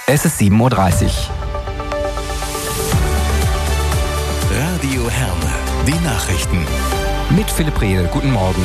Es ist 7:30 Uhr. Radio Herne, die Nachrichten. Mit Philipp Rehl, guten Morgen.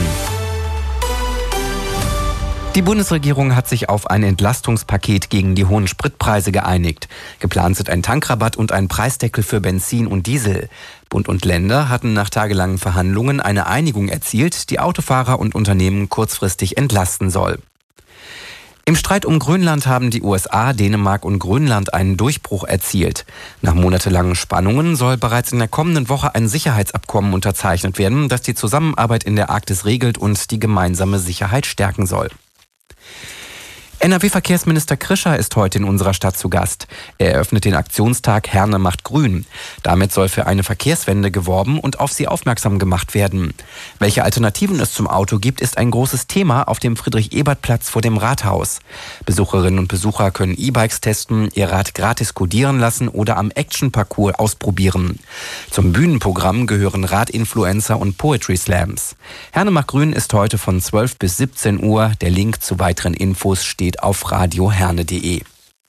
Die Bundesregierung hat sich auf ein Entlastungspaket gegen die hohen Spritpreise geeinigt. Geplant sind ein Tankrabatt und ein Preisdeckel für Benzin und Diesel. Bund und Länder hatten nach tagelangen Verhandlungen eine Einigung erzielt, die Autofahrer und Unternehmen kurzfristig entlasten soll. Im Streit um Grönland haben die USA, Dänemark und Grönland einen Durchbruch erzielt. Nach monatelangen Spannungen soll bereits in der kommenden Woche ein Sicherheitsabkommen unterzeichnet werden, das die Zusammenarbeit in der Arktis regelt und die gemeinsame Sicherheit stärken soll. NRW-Verkehrsminister Krischer ist heute in unserer Stadt zu Gast. Er eröffnet den Aktionstag Herne macht grün. Damit soll für eine Verkehrswende geworben und auf sie aufmerksam gemacht werden. Welche Alternativen es zum Auto gibt, ist ein großes Thema auf dem Friedrich-Ebert-Platz vor dem Rathaus. Besucherinnen und Besucher können E-Bikes testen, ihr Rad gratis kodieren lassen oder am Action-Parcours ausprobieren. Zum Bühnenprogramm gehören Radinfluencer und Poetry Slams. Herne macht grün ist heute von 12 bis 17 Uhr. Der Link zu weiteren Infos steht auf radioherne.de.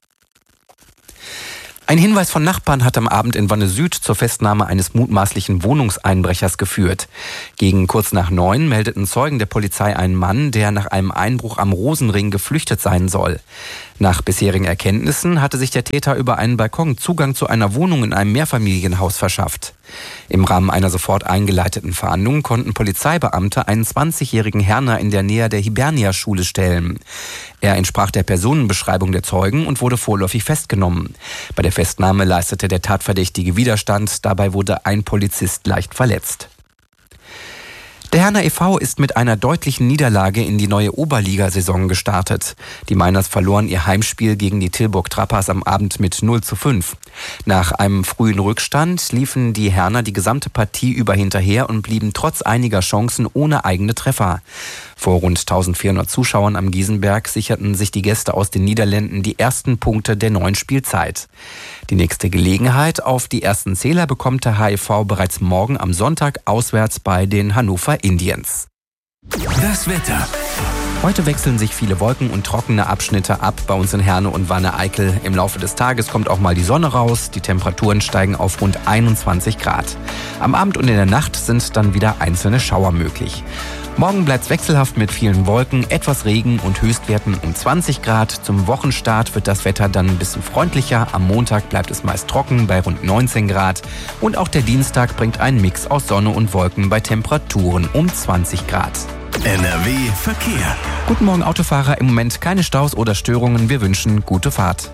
Ein Hinweis von Nachbarn hat am Abend in Wanne Süd zur Festnahme eines mutmaßlichen Wohnungseinbrechers geführt. Gegen kurz nach 9 meldeten Zeugen der Polizei einen Mann, der nach einem Einbruch am Rosenring geflüchtet sein soll. Nach bisherigen Erkenntnissen hatte sich der Täter über einen Balkon Zugang zu einer Wohnung in einem Mehrfamilienhaus verschafft. Im Rahmen einer sofort eingeleiteten Fahndung konnten Polizeibeamte einen 20-jährigen Herner in der Nähe der Hibernia-Schule stellen. Er entsprach der Personenbeschreibung der Zeugen und wurde vorläufig festgenommen. Bei der Festnahme leistete der Tatverdächtige Widerstand. Dabei wurde ein Polizist leicht verletzt. Der Herner e.V. ist mit einer deutlichen Niederlage in die neue Oberligasaison gestartet. Die Mainers verloren ihr Heimspiel gegen die Tilburg Trappers am Abend mit 0:5. Nach einem frühen Rückstand liefen die Herner die gesamte Partie über hinterher und blieben trotz einiger Chancen ohne eigene Treffer. Vor rund 1400 Zuschauern am Giesenberg sicherten sich die Gäste aus den Niederlanden die ersten Punkte der neuen Spielzeit. Die nächste Gelegenheit auf die ersten Zähler bekommt der HEV bereits morgen am Sonntag auswärts bei den Hannover Indians. Das Wetter. Heute wechseln sich viele Wolken und trockene Abschnitte ab bei uns in Herne und Wanne-Eickel. Im Laufe des Tages kommt auch mal die Sonne raus. Die Temperaturen steigen auf rund 21 Grad. Am Abend und in der Nacht sind dann wieder einzelne Schauer möglich. Morgen bleibt es wechselhaft mit vielen Wolken, etwas Regen und Höchstwerten um 20 Grad. Zum Wochenstart wird das Wetter dann ein bisschen freundlicher. Am Montag bleibt es meist trocken bei rund 19 Grad. Und auch der Dienstag bringt einen Mix aus Sonne und Wolken bei Temperaturen um 20 Grad. NRW Verkehr. Guten Morgen Autofahrer, im Moment keine Staus oder Störungen. Wir wünschen gute Fahrt.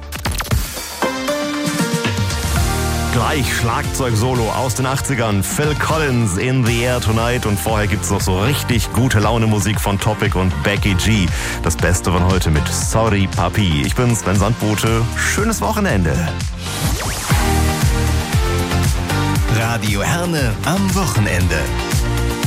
Gleich Schlagzeug-Solo aus den 80ern. Phil Collins, In the Air Tonight. Und vorher gibt's noch so richtig gute Laune-Musik von Topic und Becky G. Das Beste von heute mit Sorry Papi. Ich bin Sven Sandbote. Schönes Wochenende. Radio Herne am Wochenende.